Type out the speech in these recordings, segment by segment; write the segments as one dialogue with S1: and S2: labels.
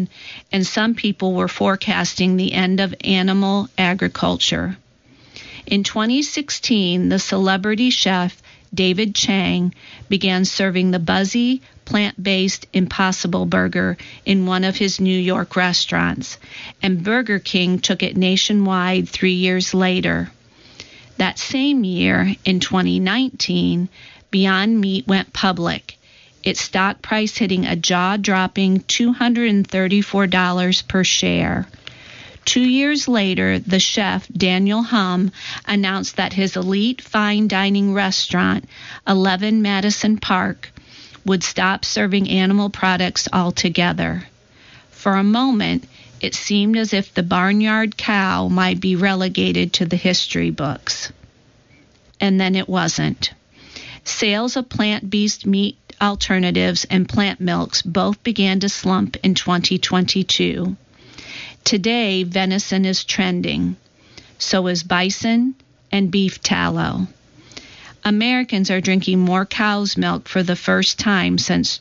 S1: extinction, and some people were forecasting the end of animal agriculture. In 2016, the celebrity chef David Chang began serving the buzzy, plant-based Impossible Burger in one of his New York restaurants, and Burger King took it nationwide 3 years later. That same year, in 2019, Beyond Meat went public, its stock price hitting a jaw-dropping $234 per share. 2 years later, the chef, Daniel Humm, announced that his elite fine dining restaurant, 11 Madison Park, would stop serving animal products altogether. For a moment, it seemed as if the barnyard cow might be relegated to the history books. And then it wasn't. Sales of plant-based meat alternatives and plant milks both began to slump in 2022. Today, venison is trending. So is bison and beef tallow. Americans are drinking more cow's milk for the first time since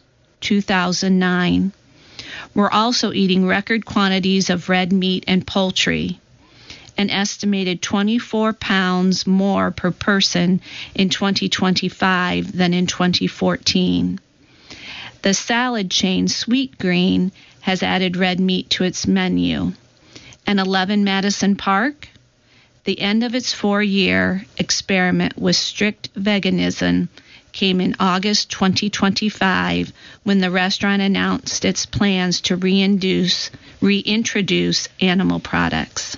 S1: 2009. We're also eating record quantities of red meat and poultry, an estimated 24 pounds more per person in 2025 than in 2014. The salad chain Sweetgreen has added red meat to its menu. And 11 Madison Park? The end of its 4-year experiment with strict veganism came in August 2025 when the restaurant announced its plans to reintroduce animal products.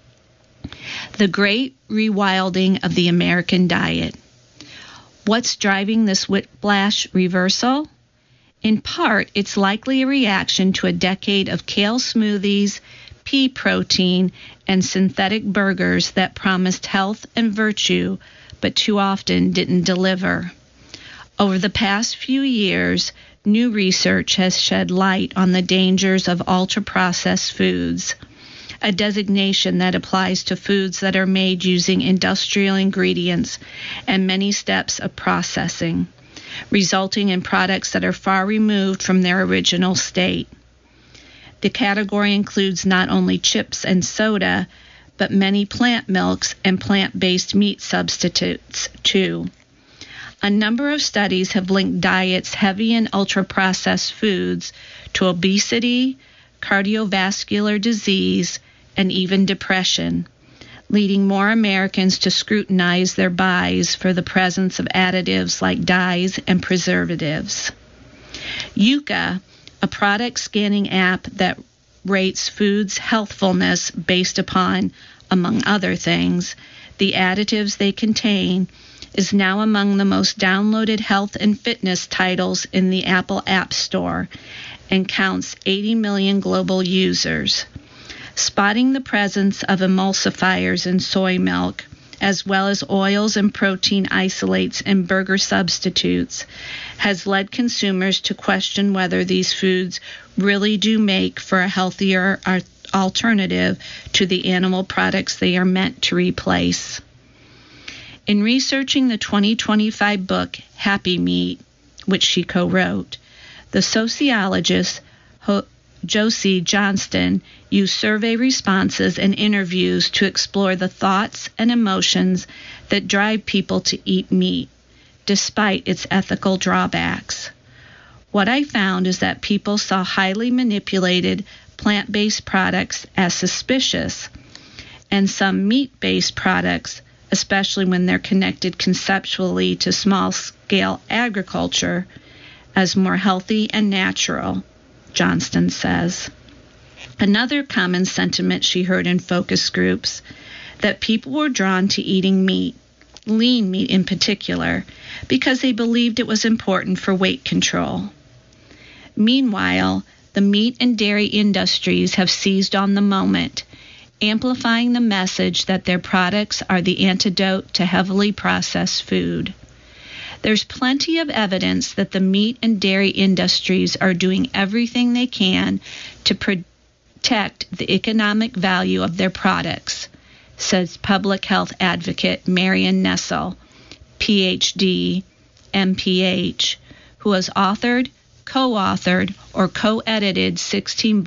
S1: The great rewilding of the American diet. What's driving this whiplash reversal? In part, it's likely a reaction to a decade of kale smoothies, pea protein, and synthetic burgers that promised health and virtue, but too often didn't deliver. Over the past few years, new research has shed light on the dangers of ultra-processed foods, a designation that applies to foods that are made using industrial ingredients and many steps of processing, resulting in products that are far removed from their original state. The category includes not only chips and soda, but many plant milks and plant-based meat substitutes, too. A number of studies have linked diets heavy in ultra-processed foods to obesity, cardiovascular disease, and even depression, leading more Americans to scrutinize their buys for the presence of additives like dyes and preservatives. Yuka, a product scanning app that rates foods' healthfulness based upon, among other things, the additives they contain, is now among the most downloaded health and fitness titles in the Apple App Store and counts 80 million global users. Spotting the presence of emulsifiers in soy milk, as well as oils and protein isolates in burger substitutes, has led consumers to question whether these foods really do make for a healthier alternative to the animal products they are meant to replace. In researching the 2025 book Happy Meat, which she co-wrote, the sociologist Josie Johnston used survey responses and interviews to explore the thoughts and emotions that drive people to eat meat, despite its ethical drawbacks. What I found is that people saw highly manipulated plant-based products as suspicious, and some meat-based products, especially when they're connected conceptually to small-scale agriculture, as more healthy and natural, Johnston says. Another common sentiment she heard in focus groups, that people were drawn to eating meat, lean meat in particular, because they believed it was important for weight control. Meanwhile, the meat and dairy industries have seized on the moment, amplifying the message that their products are the antidote to heavily processed food. There's plenty of evidence that the meat and dairy industries are doing everything they can to protect the economic value of their products, says public health advocate Marion Nestle, Ph.D., MPH, who has authored, co-authored, or co-edited 16